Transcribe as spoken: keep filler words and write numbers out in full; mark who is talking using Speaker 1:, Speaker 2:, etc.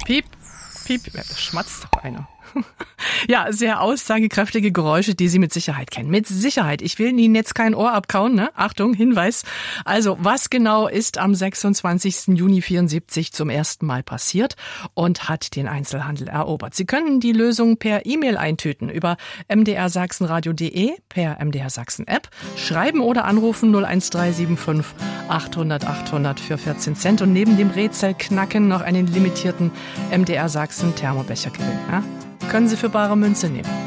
Speaker 1: Piep, piep, ja, das schmatzt doch einer. Ja, sehr aussagekräftige Geräusche, die Sie mit Sicherheit kennen. Mit Sicherheit. Ich will Ihnen jetzt kein Ohr abkauen, ne? Achtung, Hinweis. Also, was genau ist am sechsundzwanzigsten Juni vierundsiebzig zum ersten Mal passiert und hat den Einzelhandel erobert? Sie können die Lösung per E-Mail eintüten über m d r sachsenradio punkt d e, per M D R Sachsen App, schreiben oder anrufen null eins drei sieben fünf achthundert achthundert für vierzehn Cent und neben dem Rätsel knacken noch einen limitierten M D R Sachsen Thermobecher gewinnen. Ja? Können Sie für bare Münze nehmen.